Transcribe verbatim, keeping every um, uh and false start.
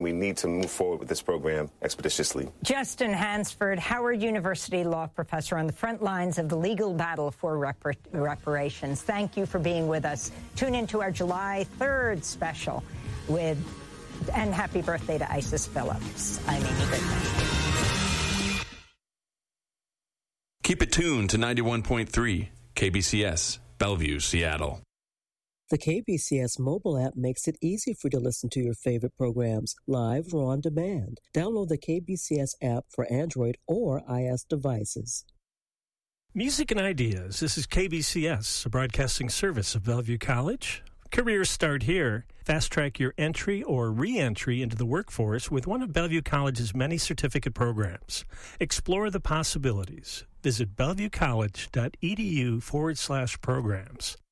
we need to move forward with this program expeditiously. Justin Hansford, Howard University law professor on the front lines of the legal battle for repar- reparations. Thank you for being with us. Tune into our July third special with, and happy birthday to Isis Phillips. I'm Amy Goodman. Keep it tuned to ninety-one point three K B C S, Bellevue, Seattle. The K B C S mobile app makes it easy for you to listen to your favorite programs, live or on demand. Download the K B C S app for Android or iOS devices. Music and Ideas. This is K B C S, a broadcasting service of Bellevue College. Careers start here. Fast-track your entry or re-entry into the workforce with one of Bellevue College's many certificate programs. Explore the possibilities. Visit bellevuecollege.edu forward slash programs.